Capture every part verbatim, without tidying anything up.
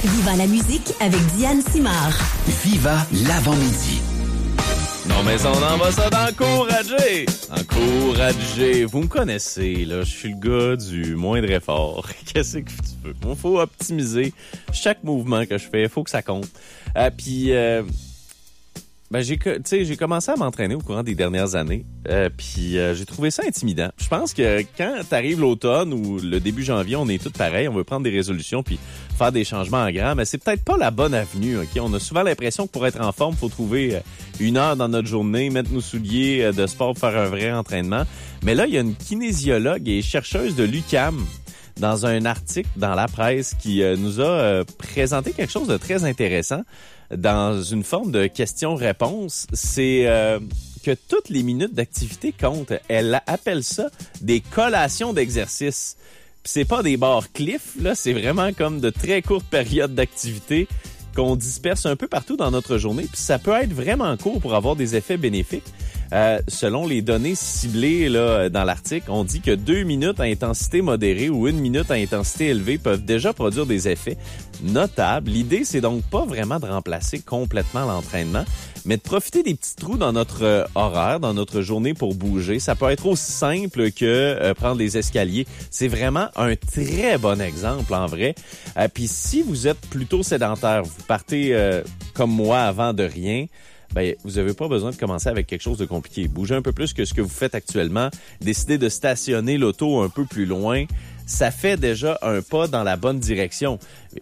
Viva la musique avec Diane Simard. Viva l'avant-midi. Non, mais on en va ça d'encourager. Encourager. Vous me connaissez, là. Je suis le gars du moindre effort. Qu'est-ce que tu veux? Il faut optimiser chaque mouvement que je fais. Il faut que ça compte. Euh, Puis, euh, ben, j'ai, tu sais, j'ai commencé à m'entraîner au courant des dernières années. Euh, Puis, euh, j'ai trouvé ça intimidant. Je pense que quand t'arrives l'automne ou le début janvier, on est tous pareils. On veut prendre des résolutions puis faire des changements en grand, mais c'est peut-être pas la bonne avenue. Ok, on a souvent l'impression que pour être en forme, faut trouver une heure dans notre journée, mettre nos souliers de sport pour faire un vrai entraînement. Mais là, il y a une kinésiologue et chercheuse de l'U Q A M dans un article dans la presse qui euh, nous a euh, présenté quelque chose de très intéressant dans une forme de question-réponse. C'est euh, que toutes les minutes d'activité comptent. Elle appelle ça des collations d'exercice. Pis c'est pas des bars cliff, là, c'est vraiment comme de très courtes périodes d'activité qu'on disperse un peu partout dans notre journée. Puis ça peut être vraiment court pour avoir des effets bénéfiques. Euh, selon les données ciblées là dans l'article, on dit que deux minutes à intensité modérée ou une minute à intensité élevée peuvent déjà produire des effets notables. L'idée, c'est donc pas vraiment de remplacer complètement l'entraînement, mais de profiter des petits trous dans notre euh, horaire, dans notre journée pour bouger. Ça peut être aussi simple que euh, prendre les escaliers. C'est vraiment un très bon exemple, en vrai. Euh, Puis si vous êtes plutôt sédentaire, vous partez euh, comme moi avant de rien, ben vous n'avez pas besoin de commencer avec quelque chose de compliqué. Bougez un peu plus que ce que vous faites actuellement. Décidez de stationner l'auto un peu plus loin. Ça fait déjà un pas dans la bonne direction.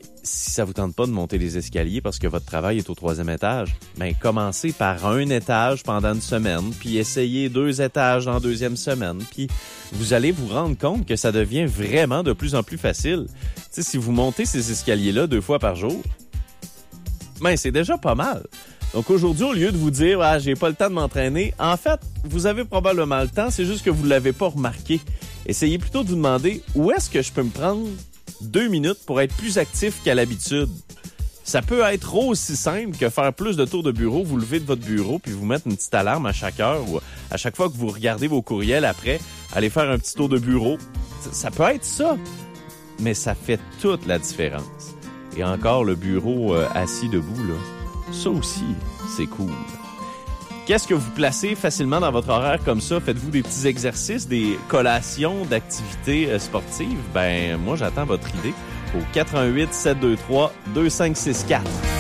Si ça vous tente pas de monter les escaliers parce que votre travail est au troisième étage, ben commencez par un étage pendant une semaine, puis essayez deux étages dans la deuxième semaine, puis vous allez vous rendre compte que ça devient vraiment de plus en plus facile. Tu sais, si vous montez ces escaliers-là deux fois par jour, ben c'est déjà pas mal. Donc aujourd'hui, au lieu de vous dire « Ah, j'ai pas le temps de m'entraîner », en fait, vous avez probablement le temps, c'est juste que vous l'avez pas remarqué. Essayez plutôt de vous demander « Où est-ce que je peux me prendre deux minutes pour être plus actif qu'à l'habitude ?» Ça peut être aussi simple que faire plus de tours de bureau, vous levez de votre bureau puis vous mettre une petite alarme à chaque heure ou à chaque fois que vous regardez vos courriels après, allez faire un petit tour de bureau. Ça peut être ça, mais ça fait toute la différence. Et encore, le bureau euh, assis debout, là, ça aussi, c'est cool. Qu'est-ce que vous placez facilement dans votre horaire comme ça? Faites-vous des petits exercices, des collations d'activités euh, sportives? Ben, moi, j'attends votre idée au quatre un huit, sept deux trois, deux cinq six quatre.